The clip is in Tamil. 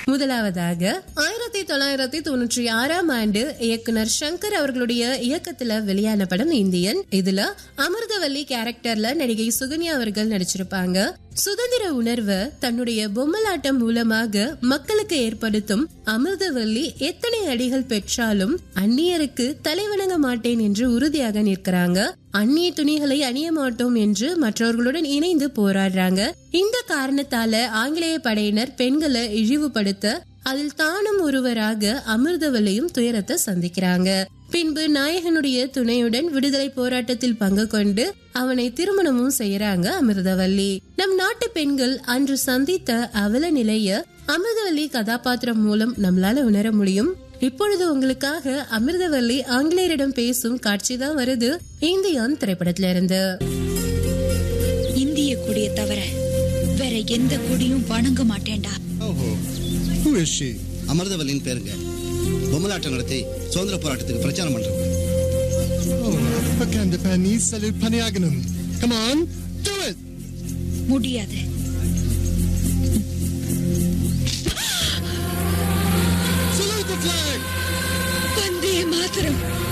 முதலாவதாக 1996ஆம் ஆண்டு இயக்குனர் சங்கர் அவர்களுடைய இயக்கத்துல வெளியான படம் இந்தியன். இதுல அமிர்தவல்லி கேரக்டர்ல நடிகை சுகன்யா அவர்கள் நடிச்சிருப்பாங்க. சுதந்திர உணர்வை தன்னுடைய பொம்மலாட்டம் மூலமாக மக்களுக்கு ஏற்படுத்தும் அமிர்தவல்லி எத்தனை அடிகள் பெற்றாலும் அந்நியருக்கு தலைவணங்க மாட்டேன் என்று உறுதியாக நிற்கிறாங்க. அந்நிய துணிகளை அணிய மாட்டோம் என்று மற்றவர்களுடன் இணைந்து போராடுறாங்க. இந்த காரணத்தால ஆங்கிலேய படையினர் பெண்களை இழிவுபடுத்த அதில் தானும் ஒருவராக அமிர்தவல்லியும் துயரத்தை சந்திக்கிறாங்க. பின்பு நாயகனுடைய துணையுடன் விடுதலை போராட்டத்தில் பங்கு கொண்டு அவனை திருமணமும் செய்யறாங்க அமிர்தவல்லி. நம் நாட்டு பெண்கள் அன்று சந்தித்த அவல நிலைய அமிர்தவல்லி கதாபாத்திரம் மூலம் நம்மளால உணர முடியும். இப்பொழுது உங்களுக்காக அமிர்தவல்லி ஆங்கிலேயரிடம் பேசும் காட்சி தான் வருது இந்தியன் திரைப்படத்துல இருந்து. இந்திய கொடியை தவிர வேற எந்த கொடியும் வணங்க மாட்டேன்டா. அமிர்தவல்லின் பேருங்க. பொம்மலாட்டம் நடத்தி சுதந்திர போராட்டத்துக்கு பிரச்சாரம் பண்றவங்க. முடியாது. வந்தே மாதரம்.